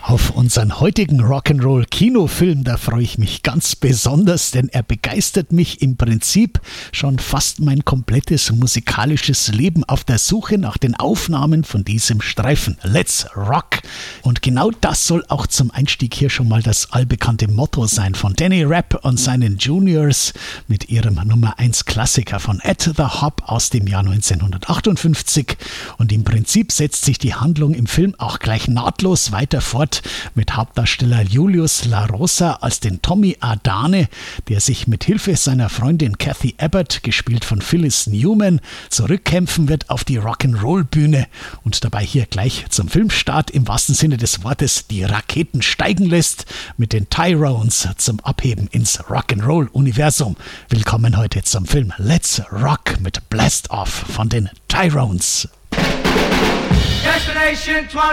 Auf unseren heutigen Rock'n'Roll-Kinofilm, da freue ich mich ganz besonders, denn er begeistert mich im Prinzip schon fast mein komplettes musikalisches Leben auf der Suche nach den Aufnahmen von diesem Streifen. Let's Rock! Und genau das soll auch zum Einstieg hier schon mal das allbekannte Motto sein von Danny Rapp und seinen Juniors mit ihrem Nummer 1 Klassiker von At the Hop aus dem Jahr 1958. Und im Prinzip setzt sich die Handlung im Film auch gleich nahtlos weiter fort mit Hauptdarsteller Julius La Rosa als den Tommy Adane, der sich mit Hilfe seiner Freundin Kathy Abbott, gespielt von Phyllis Newman, zurückkämpfen wird auf die Rock'n'Roll-Bühne und dabei hier gleich zum Filmstart im wahrsten Sinne des Wortes die Raketen steigen lässt, mit den Tyrones zum Abheben ins Rock'n'Roll-Universum. Willkommen heute zum Film Let's Rock mit Blast Off von den Tyrones. Destination